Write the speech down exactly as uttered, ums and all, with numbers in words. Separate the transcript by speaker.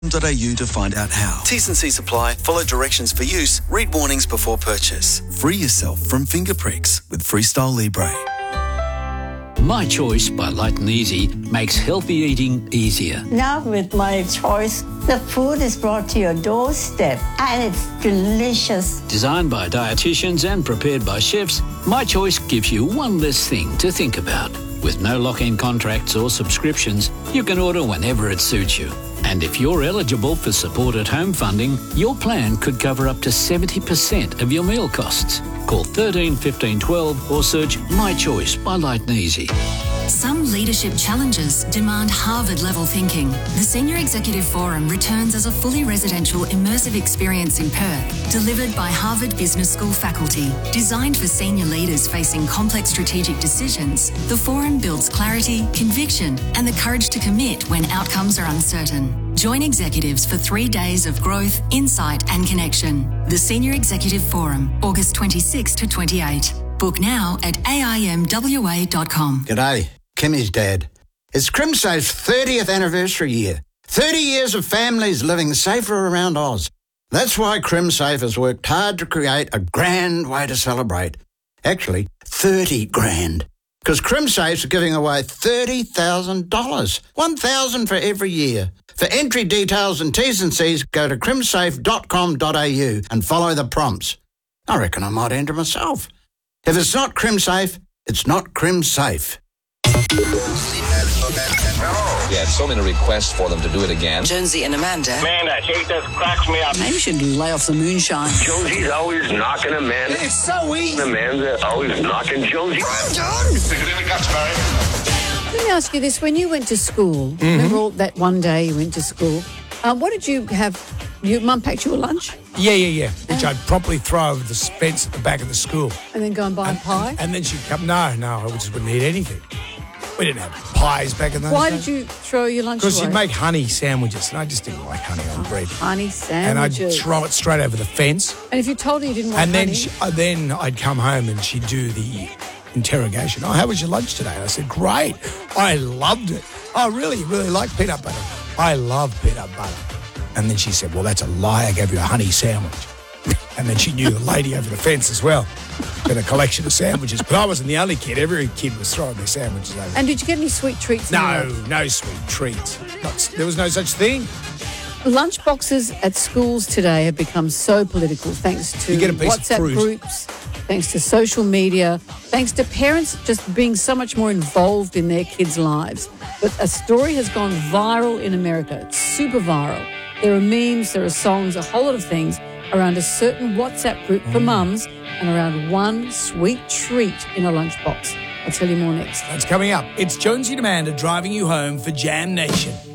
Speaker 1: .au to find out how. T's and C's apply. Follow directions for use. Read warnings before purchase. Free yourself from finger pricks with Freestyle Libre.
Speaker 2: My Choice by Light and Easy makes healthy eating easier.
Speaker 3: Now with My Choice, the food is brought to your doorstep and it's delicious.
Speaker 2: Designed by dietitians and prepared by chefs, My Choice gives you one less thing to think about. With no lock-in contracts or subscriptions, you can order whenever it suits you. And if you're eligible for support at home funding, your plan could cover up to seventy percent of your meal costs. Call thirteen fifteen twelve or search My Choice by Light and Easy.
Speaker 4: Some leadership challenges demand Harvard-level thinking. The Senior Executive Forum returns as a fully residential immersive experience in Perth, delivered by Harvard Business School faculty. Designed for senior leaders facing complex strategic decisions, the forum builds clarity, conviction, and the courage to commit when outcomes are uncertain. Join executives for three days of growth, insight, and connection. The Senior Executive Forum, August twenty-sixth to twenty-eighth. Book now at A I M W A dot com.
Speaker 5: G'day, Kimmy's dad. It's CrimSafe's thirtieth anniversary year. thirty years of families living safer around Oz. That's why CrimSafe has worked hard to create a grand way to celebrate. Actually, thirty grand. Because CrimSafe's giving away thirty thousand dollars. one thousand dollars for every year. For entry details and T's and C's, go to crimsafe dot com dot a u and follow the prompts. I reckon I might enter myself. If it's not CrimSafe, it's not CrimSafe.
Speaker 6: We had so many requests for them to do it again.
Speaker 7: Jonesy and Amanda.
Speaker 8: Man, I hate this. Cracks me up.
Speaker 7: Maybe we should lay off the moonshine.
Speaker 8: Jonesy's always knocking Amanda.
Speaker 7: It's so easy.
Speaker 8: Amanda always knocking Jonesy.
Speaker 7: I'm done.
Speaker 8: Stick it in the guts, Barry.
Speaker 9: Let me ask you this. When you went to school, mm-hmm. remember all that one day you went to school, uh, what did you have? Your mum packed you a lunch?
Speaker 10: Yeah, yeah, yeah. Which I'd promptly throw over the fence at the back of the school.
Speaker 9: And then go and buy
Speaker 10: and,
Speaker 9: a pie?
Speaker 10: And, and then she'd come, no, no, I just wouldn't eat anything. We didn't have pies back in those
Speaker 9: Why
Speaker 10: days.
Speaker 9: did you throw your lunch away?
Speaker 10: Because you'd make honey sandwiches, and I just didn't like honey on bread.
Speaker 9: Honey sandwiches.
Speaker 10: And I'd throw it straight over the fence.
Speaker 9: And if you told her you didn't want
Speaker 10: and then
Speaker 9: honey?
Speaker 10: She, uh, then I'd come home and she'd do the interrogation. Oh, how was your lunch today? And I said, great. I loved it. Oh, really? You really like peanut butter? I love peanut butter. And then she said, well, that's a lie. I gave you a honey sandwich. And then she knew the lady over the fence as well. Got a collection of sandwiches. But I wasn't the only kid. Every kid was throwing their sandwiches over.
Speaker 9: And did you get any sweet treats?
Speaker 10: No, no sweet treats. Not, there was no such thing.
Speaker 9: Lunch boxes at schools today have become so political thanks to
Speaker 10: you get a piece
Speaker 9: WhatsApp
Speaker 10: of fruit.
Speaker 9: groups, thanks to social media, thanks to parents just being so much more involved in their kids' lives. But a story has gone viral in America. It's super viral. There are memes, there are songs, a whole lot of things around a certain WhatsApp group for mums and around one sweet treat in a lunchbox. I'll tell you more next.
Speaker 10: That's coming up. It's Jonesy and Amanda driving you home for Jam Nation.